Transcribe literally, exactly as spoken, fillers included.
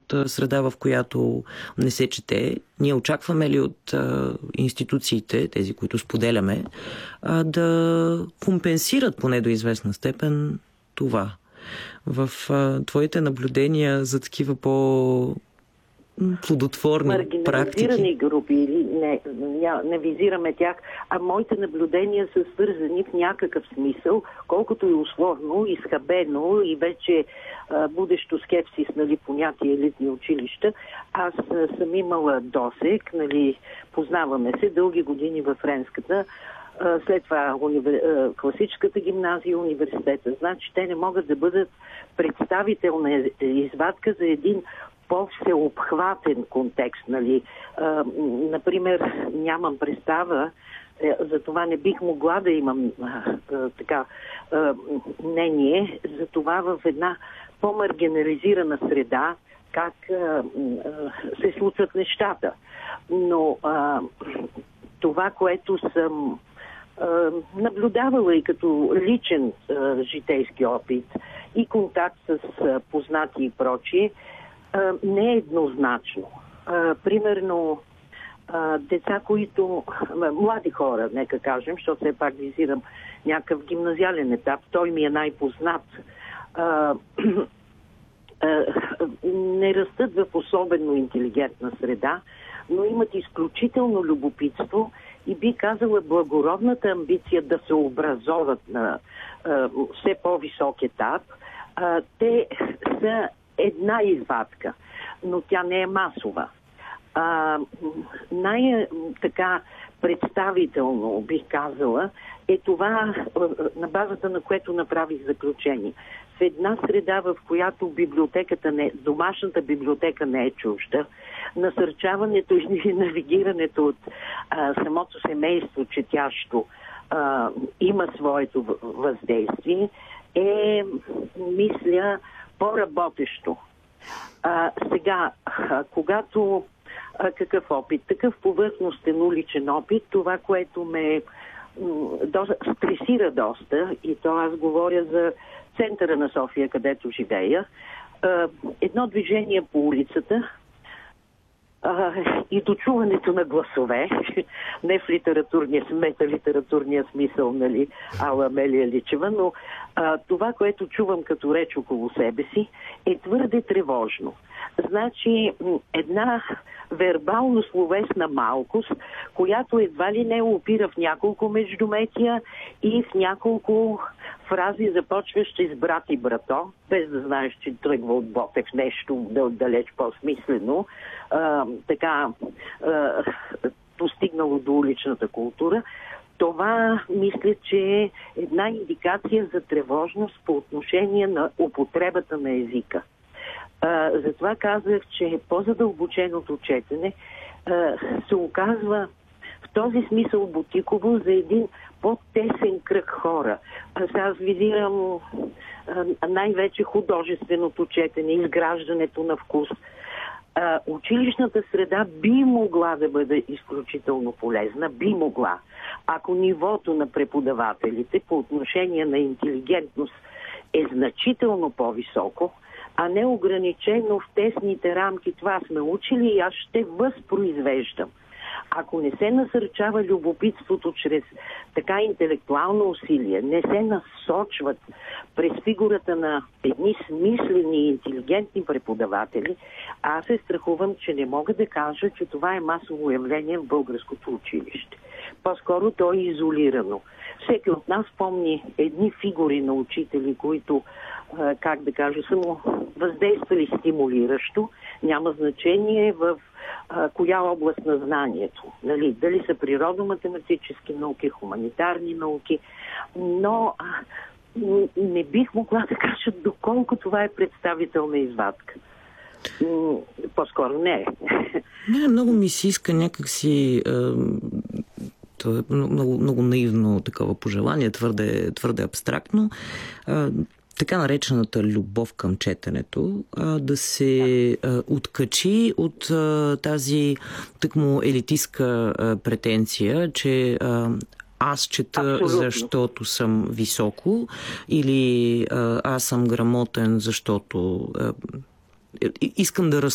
от среда, в която не се чете? Ние очакваме ли от а, институциите, тези, които споделяме, а, да компенсират поне до известна степен това? В а, твоите наблюдения за такива по... плодотворни практики. Маргинализирани групи, или не, не, не визираме тях, а моите наблюдения са свързани в някакъв смисъл, колкото и условно, изхабено и вече а, будещо скепсис, нали, понятие елитни училища. Аз а, съм имала досег, нали, познаваме се дълги години във френската, а, след това универ... а, класическата гимназия, университета. Значи те не могат да бъдат представителна извадка за един по-всеобхватен контекст, нали. А, например, нямам представа, е, за това не бих могла да имам а, а, така а, мнение, за това в една по-маргинализирана среда как а, а, се случват нещата. Но а, това, което съм а, наблюдавала и като личен а, житейски опит и контакт с а, познати и прочие, Uh, не е еднозначно. Uh, примерно, uh, деца, които... Uh, млади хора, нека кажем, защото все пак визирам някакъв гимназиален етап, той ми е най-познат. Uh, uh, не растат в особено интелигентна среда, но имат изключително любопитство и би казала благородната амбиция да се образоват на uh, все по-висок етап. Uh, те са една извадка, но тя не е масова. А, най-така представително, бих казала, е това, на базата на което направих заключение. В една среда, в която библиотеката не, домашната библиотека не е чужда, насърчаването и навигирането от а, самото семейство четящо а, има своето въздействие, е, мисля, по-работещо. А, сега, а, когато а, какъв опит? Такъв повърхностен уличен опит, това, което ме м, до, стресира доста, и то аз говоря за центъра на София, където живея, а, едно движение по улицата а, и дочуването на гласове, не в литературния, металитературния смисъл, нали, ала Амелия Личева, но а, това, което чувам като реч около себе си, е твърде тревожно. Значи една вербално-словесна малкост, която едва ли не опира в няколко междуметия и в няколко фрази, започващи с брат и брато, без да знаеш, че тръгва от Ботев нещо далеч по-смислено, а, така а, достигнало до уличната култура. Това мисля, че е една индикация за тревожност по отношение на употребата на езика. А, затова казах, че по-задълбоченото четене а, се оказва в този смисъл бутиково за един по-тесен кръг хора. Аз, аз визирам а, най-вече художественото четене, изграждането на вкус. А, училищната среда би могла да бъде изключително полезна, би могла, ако нивото на преподавателите по отношение на интелигентност е значително по-високо, а не ограничено в тесните рамки. Това сме учили и аз ще възпроизвеждам. Ако не се насърчава любопитството чрез така интелектуално усилие, не се насочват през фигурата на едни смислени и интелигентни преподаватели, аз се страхувам, че не мога да кажа, че това е масово явление в българското училище. По-скоро то е изолирано. Всеки от нас помни едни фигури на учители, които, как да кажа, са му въздействали стимулиращо. Няма значение в а, коя област на знанието. Нали? Дали са природно-математически науки, хуманитарни науки. Но а, не бих могла да кажа доколко това е представителна извадка. По-скоро не е. Не, много ми се иска някакси... А... То е много, много наивно такова пожелание, твърде, твърде абстрактно. А, така наречената любов към четенето а, да се а, откачи от а, тази тъкмо елитистка а, претенция, че а, аз чета, абсолютно, защото съм високо, или а, аз съм грамотен, защото а, искам да